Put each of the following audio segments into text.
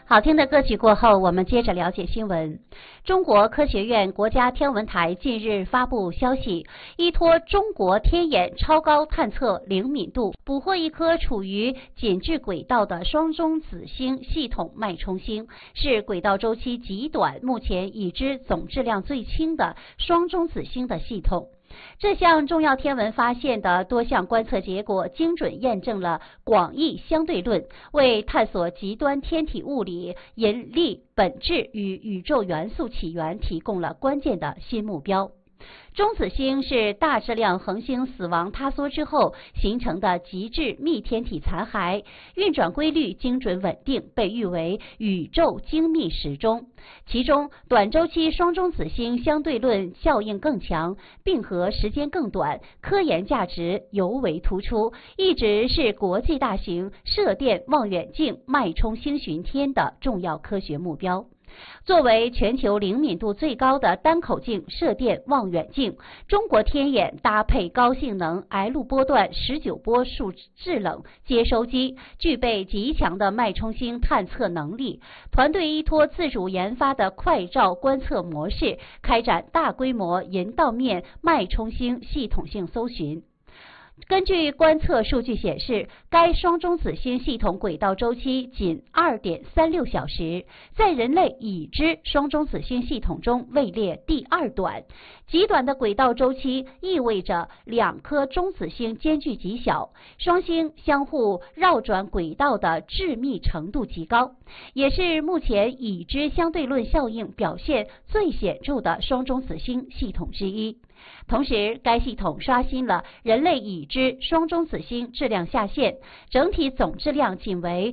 好听的歌曲过后，我们接着了解新闻。中国科学院国家天文台近日发布消息，依托中国天眼超高探测灵敏度，捕获一颗处于紧致轨道的双中子星系统脉冲星，是轨道周期极短、目前已知总质量最轻的双中子星的系统。这项重要天文发现的多项观测结果精准验证了广义相对论，为探索极端天体物理、引力本质与宇宙元素起源提供了关键的新目标。中子星是大质量恒星死亡塌缩之后形成的极致密天体残骸，运转规律精准稳定，被誉为宇宙精密时钟。其中，短周期双中子星相对论效应更强，并合时间更短，科研价值尤为突出，一直是国际大型射电望远镜脉冲星巡天的重要科学目标。作为全球灵敏度最高的单口径射电望远镜，中国天眼搭配高性能 L 波段19波束制冷接收机，具备极强的脉冲星探测能力。团队依托自主研发的快照观测模式，开展大规模银道面脉冲星系统性搜寻。根据观测数据显示，该双中子星系统轨道周期仅 2.36 小时，在人类已知双中子星系统中位列第2短。极短的轨道周期意味着两颗中子星间距极小，双星相互绕转轨道的致密程度极高，也是目前已知相对论效应表现最显著的双中子星系统之一。同时，该系统刷新了人类已知双中子星质量下限，整体总质量仅为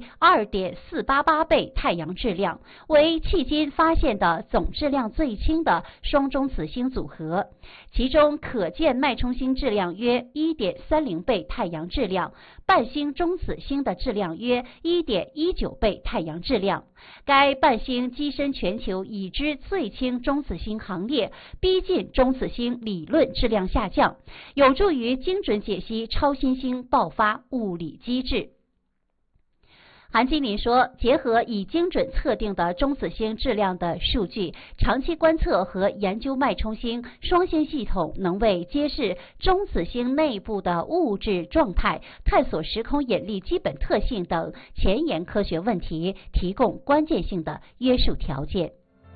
2.488 倍太阳质量，为迄今发现的总质量最轻的双中子星组合。其中，可见脉冲星质量约 1.30 倍太阳质量，伴星中子星的质量约 1.19 倍太阳质量。该伴星跻身全球已知最轻中子星行列，逼近中子星理论质量下降，有助于精准解析超新星爆发物理机制。韩金林说，结合已精准测定的中子星质量的数据，长期观测和研究脉冲星双星系统，能为揭示中子星内部的物质状态、探索时空引力基本特性等前沿科学问题提供关键性的约束条件。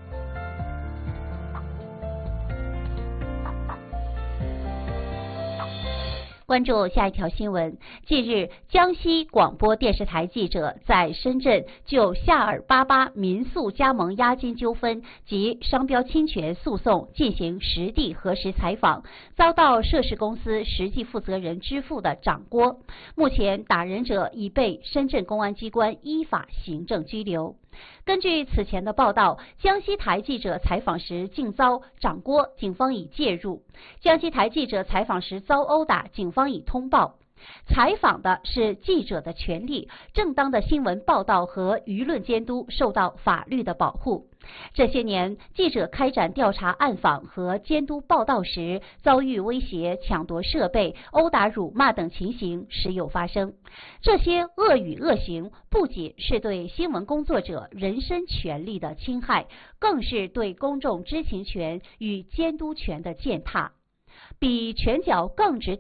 关注下一条新闻。近日，江西广播电视台记者在深圳就夏尔88民宿加盟押金纠纷及商标侵权诉讼进行实地核实采访，遭到涉事公司实际负责人支付的掌掴。目前，打人者已被深圳公安机关依法行政拘留。根据此前的报道，江西台记者采访时竟遭掌掴，警方已介入；江西台记者采访时遭殴打，警方已通报。采访的是记者的权利，正当的新闻报道和舆论监督受到法律的保护。这些年，记者开展调查暗访和监督报道时，遭遇威胁、抢夺设备、殴打、辱骂等情形时有发生。这些恶语恶行不仅是对新闻工作者人身权利的侵害，更是对公众知情权与监督权的践踏。比拳脚更值